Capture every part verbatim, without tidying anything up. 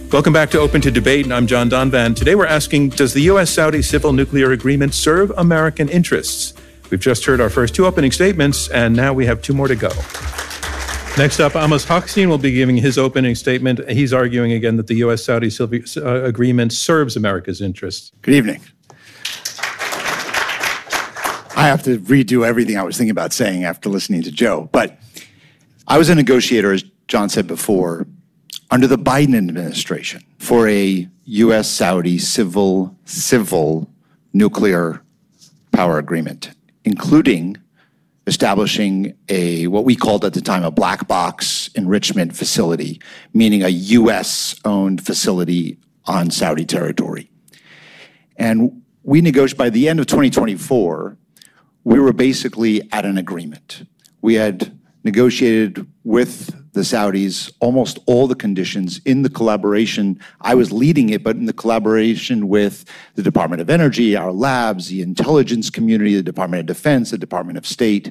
Welcome back to Open to Debate, and I'm John Donvan. Today we're asking, does the U S Saudi civil nuclear agreement serve American interests? We've just heard our first two opening statements, and now we have two more to go. Next up, Amos Hochstein will be giving his opening statement. He's arguing again that the U S Saudi uh, agreement serves America's interests. Good evening. I have to redo everything I was thinking about saying after listening to Joe, but I was a negotiator, as John said before, under the Biden administration for a U S Saudi civil, civil nuclear power agreement, including establishing a, what we called at the time, a black box enrichment facility, meaning a U S-owned facility on Saudi territory. And we negotiated, by the end of twenty twenty-four, we were basically at an agreement. We had negotiated with the Saudis almost all the conditions in the collaboration. I was leading it, but in the collaboration with the Department of Energy, our labs, the intelligence community, the Department of Defense, the Department of State,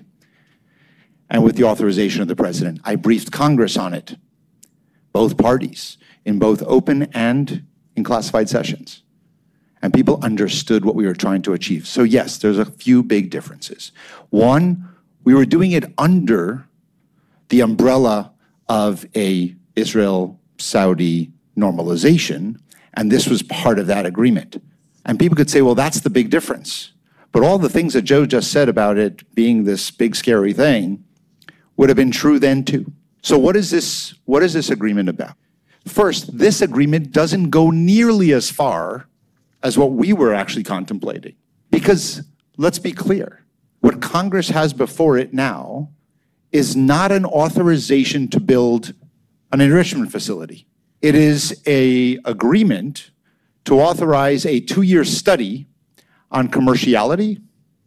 and with the authorization of the president. I briefed Congress on it, both parties, in both open and in classified sessions. And people understood what we were trying to achieve. So yes, there's a few big differences. One, we were doing it under the umbrella of a Israel-Saudi normalization, and this was part of that agreement. And people could say, well, that's the big difference. But all the things that Joe just said about it being this big, scary thing would have been true then too. So what is this, what is this agreement about? First, this agreement doesn't go nearly as far as what we were actually contemplating. Because let's be clear, what Congress has before it now is not an authorization to build an enrichment facility. It is an agreement to authorize a two-year study on commerciality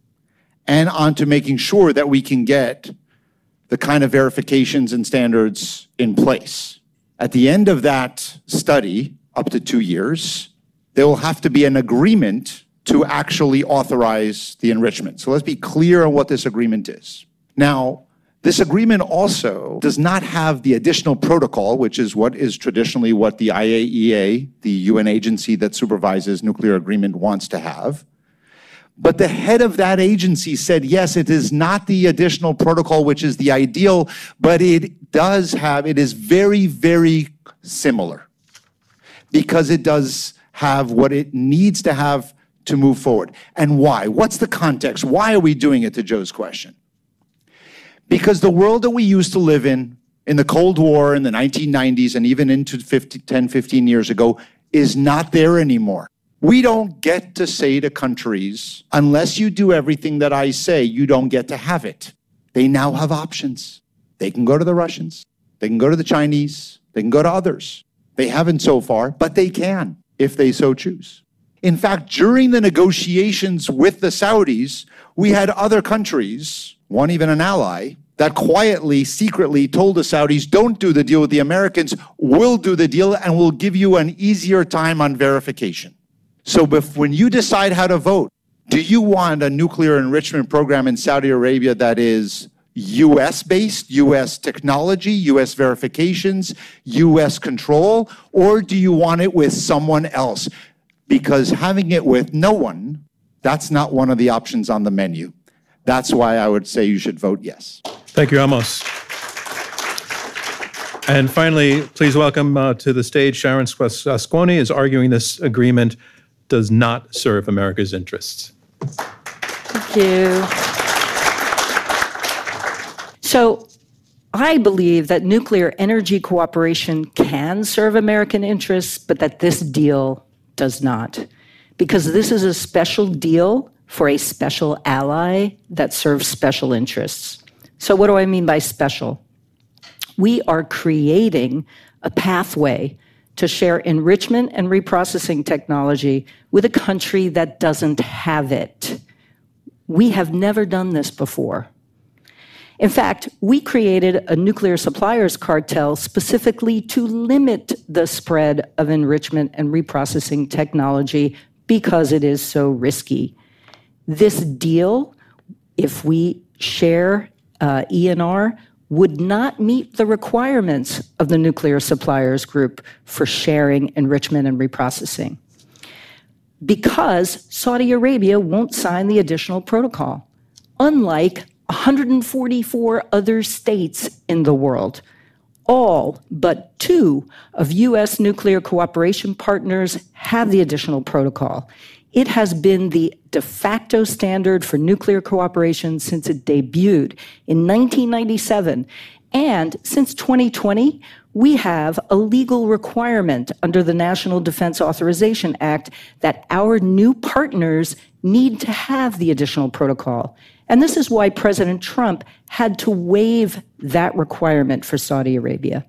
and onto making sure that we can get the kind of verifications and standards in place. At the end of that study, up to two years, there will have to be an agreement to actually authorize the enrichment. So let's be clear on what this agreement is. Now, this agreement also does not have the additional protocol, which is what is traditionally what the I A E A, the U N agency that supervises nuclear agreement, wants to have. But the head of that agency said, yes, it is not the additional protocol, which is the ideal, but it does have, it is very, very similar because it does have what it needs to have to move forward. And why? What's the context? Why are we doing it, to Joe's question? Because the world that we used to live in, in the Cold War, in the nineteen nineties, and even into ten, fifteen years ago, is not there anymore. We don't get to say to countries, unless you do everything that I say, you don't get to have it. They now have options. They can go to the Russians. They can go to the Chinese. They can go to others. They haven't so far, but they can, if they so choose. In fact, during the negotiations with the Saudis, we had other countries, one even an ally, that quietly, secretly told the Saudis, don't do the deal with the Americans, we'll do the deal and we'll give you an easier time on verification. So if, when you decide how to vote, do you want a nuclear enrichment program in Saudi Arabia that is U S-based, U S technology, U S verifications, U S control, or do you want it with someone else? Because having it with no one, that's not one of the options on the menu. That's why I would say you should vote yes. Thank you, Amos. And finally, please welcome uh, to the stage Sharon Asconi is arguing this agreement does not serve America's interests. Thank you. So I believe that nuclear energy cooperation can serve American interests, but that this deal does not. Because this is a special deal for a special ally that serves special interests. So what do I mean by special? We are creating a pathway to share enrichment and reprocessing technology with a country that doesn't have it. We have never done this before. In fact, we created a nuclear suppliers cartel specifically to limit the spread of enrichment and reprocessing technology because it is so risky. This deal, if we share uh, E N R, would not meet the requirements of the Nuclear Suppliers Group for sharing, enrichment, and reprocessing, because Saudi Arabia won't sign the additional protocol, unlike one hundred forty-four other states in the world. All but two of U S nuclear cooperation partners have the additional protocol. It has been the de facto standard for nuclear cooperation since it debuted in nineteen ninety-seven. And since twenty twenty, we have a legal requirement under the National Defense Authorization Act that our new partners need to have the additional protocol. And this is why President Trump had to waive that requirement for Saudi Arabia.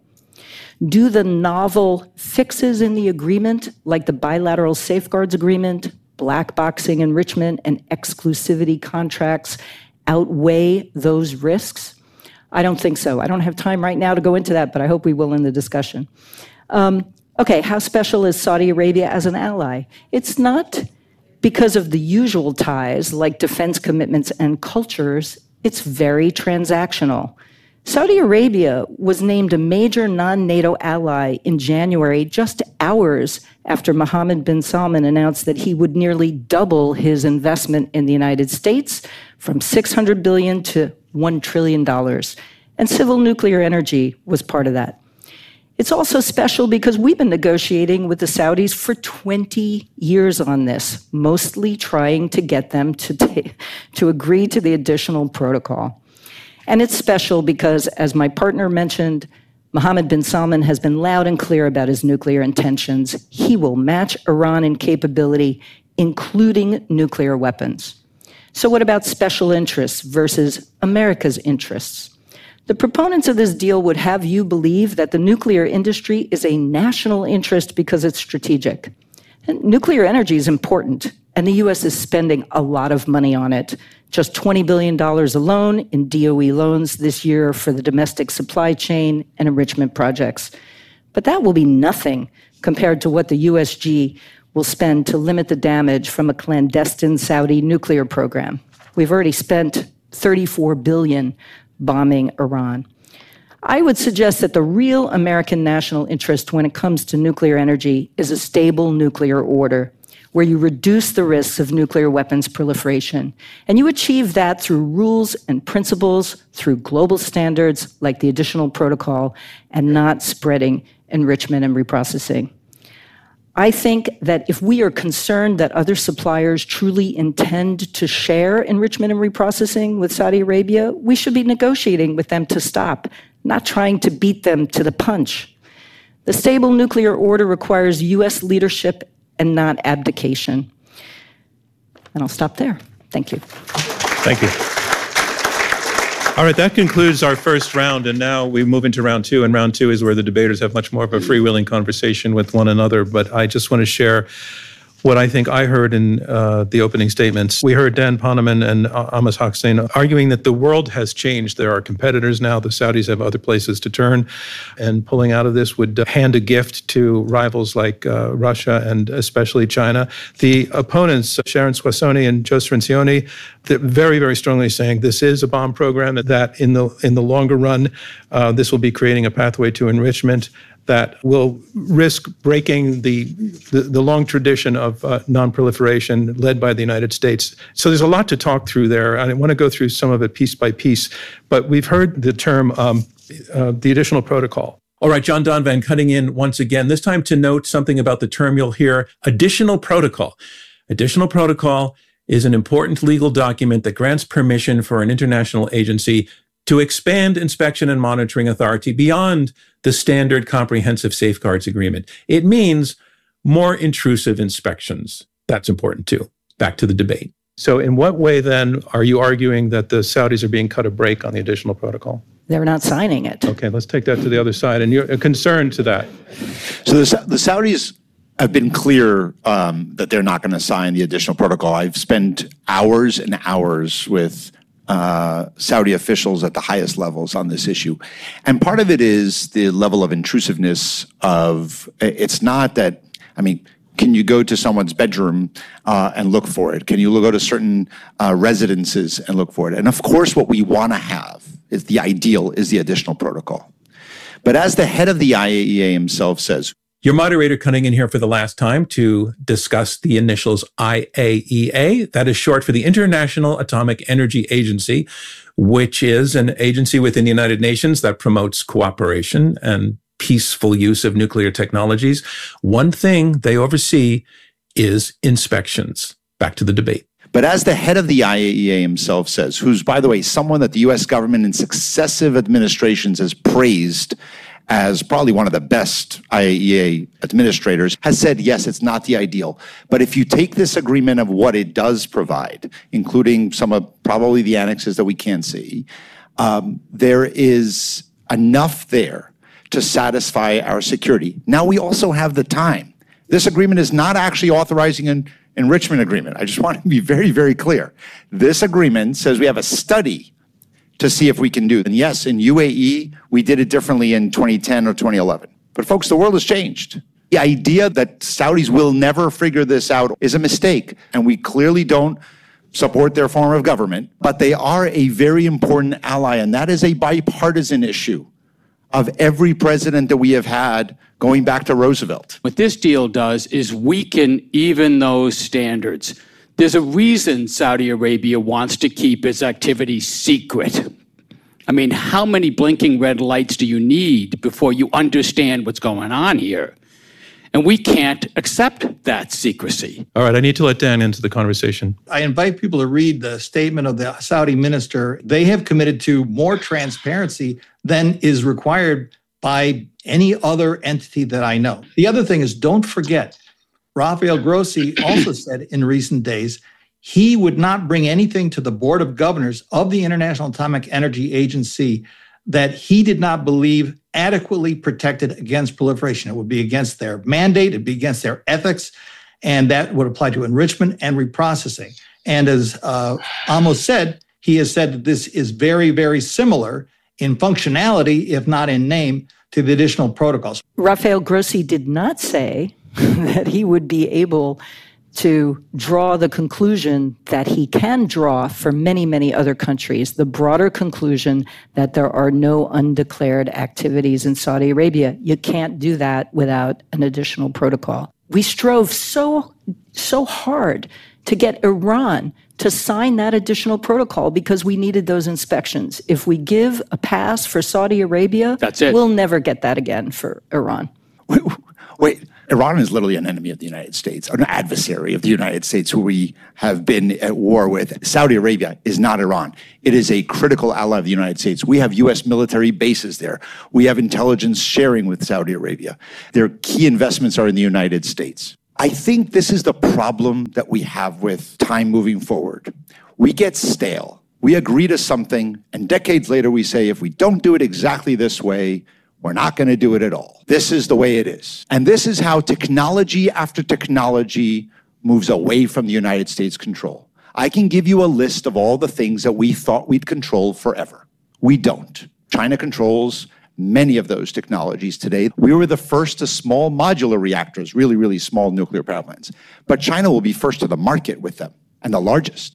Do the novel fixes in the agreement, like the bilateral safeguards agreement, black boxing enrichment, and exclusivity contracts, outweigh those risks? I don't think so. I don't have time right now to go into that, but I hope we will in the discussion. Um, okay, how special is Saudi Arabia as an ally? It's not because of the usual ties like defense commitments and cultures. It's very transactional. Saudi Arabia was named a major non-NATO ally in January, just hours after Mohammed bin Salman announced that he would nearly double his investment in the United States from six hundred billion dollars to one trillion dollars. And civil nuclear energy was part of that. It's also special because we've been negotiating with the Saudis for twenty years on this, mostly trying to get them to, t- to agree to the additional protocol. And it's special because, as my partner mentioned, Mohammed bin Salman has been loud and clear about his nuclear intentions. He will match Iran in capability, including nuclear weapons. So what about special interests versus America's interests? The proponents of this deal would have you believe that the nuclear industry is a national interest because it's strategic. And nuclear energy is important, and the U S is spending a lot of money on it. Just twenty billion dollars alone in D O E loans this year for the domestic supply chain and enrichment projects. But that will be nothing compared to what the U S G will spend to limit the damage from a clandestine Saudi nuclear program. We've already spent thirty-four billion dollars bombing Iran. I would suggest that the real American national interest when it comes to nuclear energy is a stable nuclear order, where you reduce the risks of nuclear weapons proliferation. And you achieve that through rules and principles, through global standards like the additional protocol, and not spreading enrichment and reprocessing. I think that if we are concerned that other suppliers truly intend to share enrichment and reprocessing with Saudi Arabia, we should be negotiating with them to stop, not trying to beat them to the punch. The stable nuclear order requires U S leadership and not abdication. And I'll stop there. Thank you. Thank you. All right, that concludes our first round, and now we move into round two, and round two is where the debaters have much more of a freewheeling conversation with one another, but I just want to share what I think I heard in uh, the opening statements. We heard Dan Poneman and uh, Amos Hochstein arguing that the world has changed. There are competitors now. The Saudis have other places to turn, and pulling out of this would uh, hand a gift to rivals like uh, Russia and especially China. The opponents, Sharon Squassoni and Joe Cirincione, they're very, very strongly saying this is a bomb program, that in the in the longer run, uh, this will be creating a pathway to enrichment that will risk breaking the, the, the long tradition of uh, non-proliferation led by the United States. So there's a lot to talk through there. I want to go through some of it piece by piece, but we've heard the term um, uh, the additional protocol. All right, John Donvan cutting in once again, this time to note something about the term you'll hear, additional protocol. Additional protocol is an important legal document that grants permission for an international agency to expand inspection and monitoring authority beyond the standard comprehensive safeguards agreement. It means more intrusive inspections. That's important too. Back to the debate. So in what way then are you arguing that the Saudis are being cut a break on the additional protocol? They're not signing it. Okay, let's take that to the other side. And you're concerned to that. So the, the Saudis have been clear um, that they're not going to sign the additional protocol. I've spent hours and hours with Uh, Saudi officials at the highest levels on this issue. And part of it is the level of intrusiveness of, it's not that, I mean, can you go to someone's bedroom uh, and look for it? Can you go to certain uh, residences and look for it? And of course, what we want to have It's the ideal is the additional protocol. But as the head of the I A E A himself says, your moderator cutting in here for the last time to discuss the initials I A E A. That is short for the International Atomic Energy Agency, which is an agency within the United Nations that promotes cooperation and peaceful use of nuclear technologies. One thing they oversee is inspections. Back to the debate. But as the head of the I A E A himself says, who's, by the way, someone that the U S government in successive administrations has praised as probably one of the best I A E A administrators, has said, yes, it's not the ideal. But if you take this agreement of what it does provide, including some of probably the annexes that we can't see, um, there is enough there to satisfy our security. Now we also have the time. This agreement is not actually authorizing an enrichment agreement. I just want to be very, very clear. This agreement says we have a study to see if we can do it. And yes, in U A E, we did it differently in twenty ten or twenty eleven. But folks, the world has changed. The idea that Saudis will never figure this out is a mistake. And we clearly don't support their form of government, but they are a very important ally. And that is a bipartisan issue of every president that we have had going back to Roosevelt. What this deal does is weaken even those standards. There's a reason Saudi Arabia wants to keep its activities secret. I mean, how many blinking red lights do you need before you understand what's going on here? And we can't accept that secrecy. All right, I need to let Dan into the conversation. I invite people to read the statement of the Saudi minister. They have committed to more transparency than is required by any other entity that I know. The other thing is, don't forget, Rafael Grossi also said in recent days he would not bring anything to the Board of Governors of the International Atomic Energy Agency that he did not believe adequately protected against proliferation. It would be against their mandate, it'd be against their ethics, and that would apply to enrichment and reprocessing. And as uh, Amos said, he has said that this is very, very similar in functionality, if not in name, to the additional protocols. Rafael Grossi did not say that he would be able to draw the conclusion that he can draw for many, many other countries, the broader conclusion that there are no undeclared activities in Saudi Arabia. You can't do that without an additional protocol. We strove so, so hard to get Iran to sign that additional protocol because we needed those inspections. If we give a pass for Saudi Arabia, that's it. We'll never get that again for Iran. Wait, wait, Iran is literally an enemy of the United States, an adversary of the United States who we have been at war with. Saudi Arabia is not Iran. It is a critical ally of the United States. We have U S military bases there. We have intelligence sharing with Saudi Arabia. Their key investments are in the United States. I think this is the problem that we have with time moving forward. We get stale. We agree to something, and decades later we say, if we don't do it exactly this way, we're not going to do it at all. This is the way it is. And this is how technology after technology moves away from the United States control. I can give you a list of all the things that we thought we'd control forever. We don't. China controls many of those technologies today. We were the first to small modular reactors, really, really small nuclear power plants. But China will be first to the market with them, and the largest.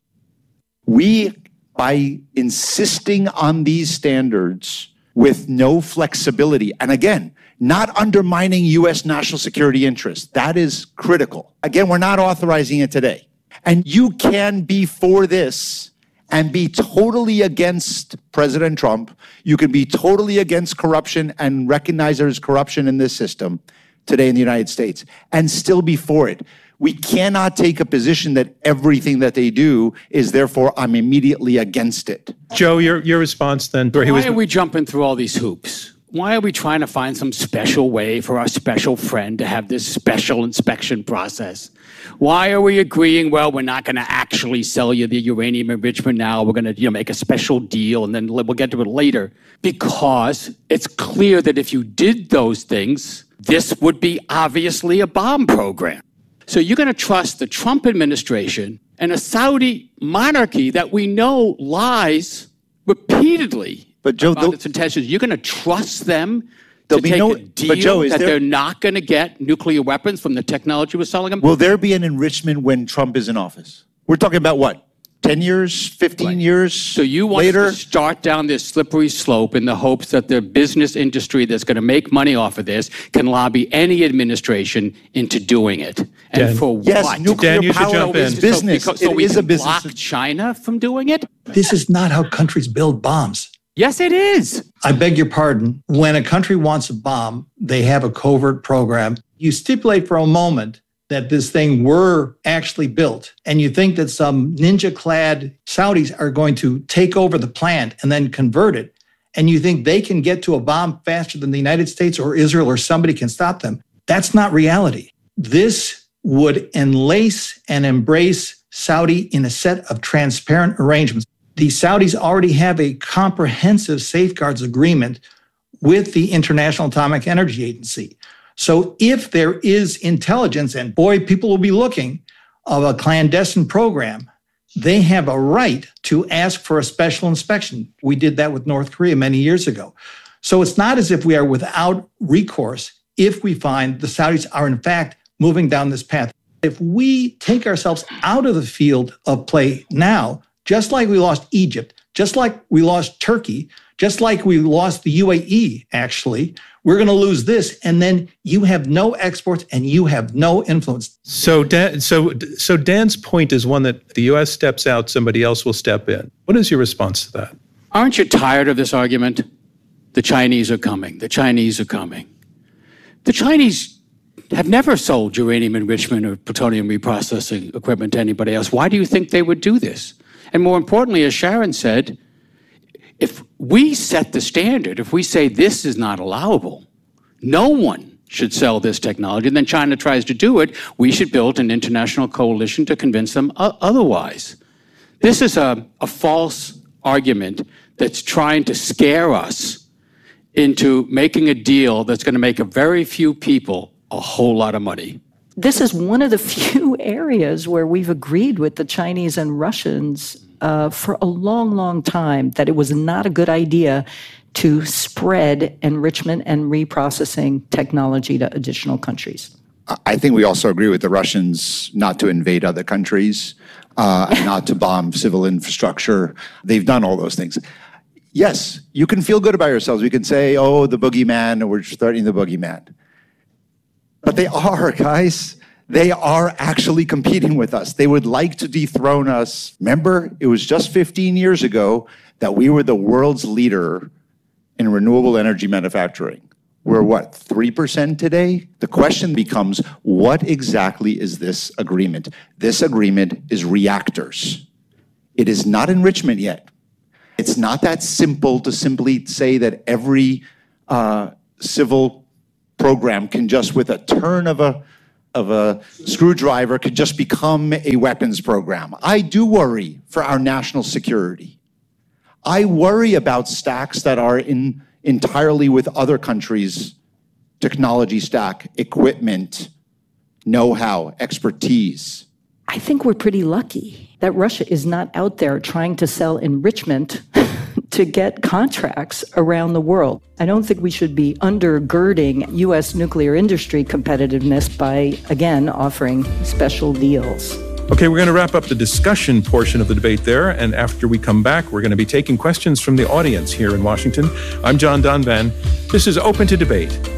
We, by insisting on these standards with no flexibility, and again, not undermining U S national security interests, that is critical. Again, we're not authorizing it today. And you can be for this and be totally against President Trump. You can be totally against corruption and recognize there's corruption in this system today in the United States and still be for it. We cannot take a position that everything that they do is therefore I'm immediately against it. Joe, your your response then? Why was... are we jumping through all these hoops? Why are we trying to find some special way for our special friend to have this special inspection process? Why are we agreeing, well, we're not going to actually sell you the uranium enrichment now. We're going to, you know, make a special deal, and then we'll get to it later. Because it's clear that if you did those things, this would be obviously a bomb program. So you're going to trust the Trump administration and a Saudi monarchy that we know lies repeatedly but Joe, about its intentions. You're going to trust them to take no, a deal but Joe, is that there, they're not going to get nuclear weapons from the technology we're selling them? Will there be an enrichment when Trump is in office? We're talking about what? ten years, fifteen Right. years So you want later? to start down this slippery slope in the hopes that the business industry that's going to make money off of this can lobby any administration into doing it. And Dan. for Yes, what? nuclear Dan, you should power jump is in. business. So, because, so It we is can a business. block China from doing it? This is not how countries build bombs. Yes, it is. I beg your pardon. When a country wants a bomb, they have a covert program. You stipulate for a moment that this thing were actually built, and you think that some ninja-clad Saudis are going to take over the plant and then convert it, and you think they can get to a bomb faster than the United States or Israel or somebody can stop them. That's not reality. This would enlace and embrace Saudi in a set of transparent arrangements. The Saudis already have a comprehensive safeguards agreement with the International Atomic Energy Agency. So if there is intelligence, and boy, people will be looking, of a clandestine program, they have a right to ask for a special inspection. We did that with North Korea many years ago. So it's not as if we are without recourse if we find the Saudis are in fact moving down this path. If we take ourselves out of the field of play now, just like we lost Egypt, just like we lost Turkey, just like we lost the U A E, actually, we're going to lose this, and then you have no exports and you have no influence. So, Dan, so, so Dan's point is one that the U S steps out, somebody else will step in. What is your response to that? Aren't you tired of this argument? The Chinese are coming. The Chinese are coming. The Chinese have never sold uranium enrichment or plutonium reprocessing equipment to anybody else. Why do you think they would do this? And more importantly, as Sharon said, if we set the standard, if we say this is not allowable, no one should sell this technology, and then China tries to do it, we should build an international coalition to convince them otherwise. This is a, a false argument that's trying to scare us into making a deal that's going to make a very few people a whole lot of money. This is one of the few areas where we've agreed with the Chinese and Russians uh, for a long, long time that it was not a good idea to spread enrichment and reprocessing technology to additional countries. I think we also agree with the Russians not to invade other countries, uh, and not to bomb civil infrastructure. They've done all those things. Yes, you can feel good about yourselves. We can say, oh, the boogeyman, or we're threatening the boogeyman. But they are, guys. They are actually competing with us. They would like to dethrone us. Remember, it was just fifteen years ago that we were the world's leader in renewable energy manufacturing. We're what, three percent today? The question becomes, what exactly is this agreement? This agreement is reactors. It is not enrichment yet. It's not that simple to simply say that every uh, civil program can just, with a turn of a of a screwdriver, could just become a weapons program. I do worry for our national security. I worry about stacks that are in entirely with other countries' technology stack, equipment, know-how, expertise. I think we're pretty lucky that Russia is not out there trying to sell enrichment to get contracts around the world. I don't think we should be undergirding U S nuclear industry competitiveness by, again, offering special deals. Okay, we're going to wrap up the discussion portion of the debate there, and after we come back, we're going to be taking questions from the audience here in Washington. I'm John Donvan. This is Open to Debate.